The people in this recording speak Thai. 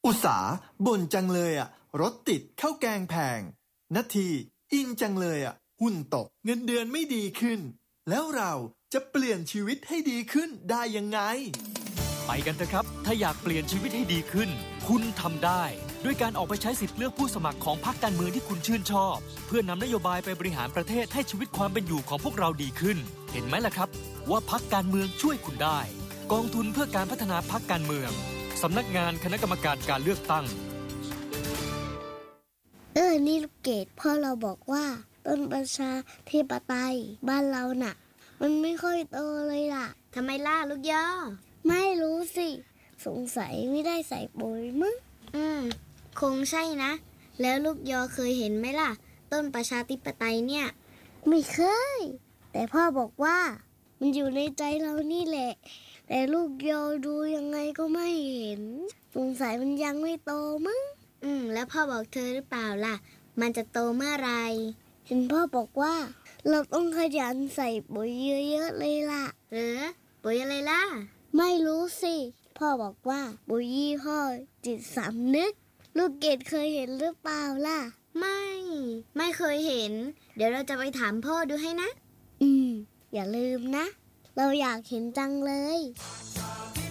อุตสาบ่นจังเลยอ่ะรถติดข้าวแกงแพงนาทีอินจังเลยอ่ะหุ้นตกเงินเดือนไม่ดีขึ้นแล้วเราจะเปลี่ยนชีวิตให้ดีขึ้นได้ยังไงไปกันเถอะครับถ้าอยากเปลี่ยนชีวิตให้ดีขึ้นคุณทำได้ด้วยการออกไปใช้สิทธิ์เลือกผู้สมัครของพรรคการเมืองที่คุณชื่นชอบเพื่อนำนโยบายไปบริหารประเทศให้ชีวิตความเป็นอยู่ของพวกเราดีขึ้นเห็นไหมล่ะครับว่าพรรคการเมืองช่วยคุณได้กองทุนเพื่อการพัฒนาพรรคการเมืองสำนักงานคณะกรรมการการเลือกตั้งนี่ลูกเกดพ่อเราบอกว่าต้นประชาธิปไตยบ้านเราน่ะมันไม่ค่อยโตเลยล่ะทำไมล่ะลูกย่อไม่รู้สิสงสัยไม่ได้ใส่ปุ๋ยมั้งคงใช่นะแล้วลูกยอเคยเห็นไหมล่ะต้นประชาธิปไตยเนี่ยไม่เคยแต่พ่อบอกว่ามันอยู่ในใจเรานี่แหละแต่ลูกยอดูยังไงก็ไม่เห็นสงสัยมันยังไม่โตมั้งแล้วพ่อบอกเธอหรือเปล่าล่ะมันจะโตเมื่อไรเห็นพ่อบอกว่าเราต้องขยันใส่ปุ๋ยเยอะๆเลยล่ะปุ๋ยอะไรล่ะไม่รู้สิพ่อบอกว่าปุ๋ยยี่ห้อจิตสำนึกลูกเกดเคยเห็นหรือเปล่าล่ะไม่เคยเห็นเดี๋ยวเราจะไปถามพ่อดูให้นะอย่าลืมนะเราอยากเห็นจังเลย